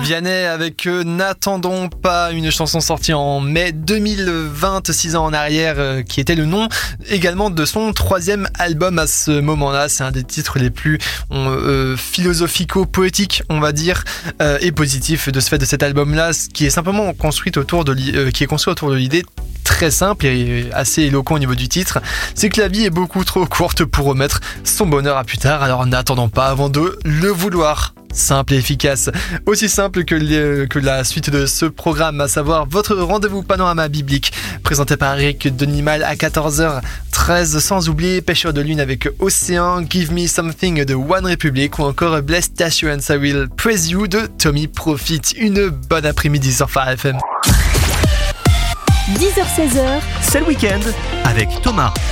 Vianney avec N'attendons pas, une chanson sortie en mai 2020, 6 ans en arrière, qui était le nom également de son 3e album à ce moment-là. C'est un des titres les plus philosophico-poétiques, on va dire, et positifs de ce fait de cet album-là, qui est simplement construit autour de l'idée très simple et assez éloquent au niveau du titre, c'est que la vie est beaucoup trop courte pour remettre son bonheur à plus tard, alors n'attendons pas avant de le vouloir. Simple et efficace, aussi simple que la suite de ce programme, à savoir votre rendez-vous panorama biblique, présenté par Eric Denimal à 14h13, sans oublier Pêcheur de lune avec Océan, Give Me Something de One Republic, ou encore Blessed Assurance I Will Praise You de Tommy Profit. Une bonne après-midi sur Phare FM. 10h-16h, c'est le week-end avec Thomas.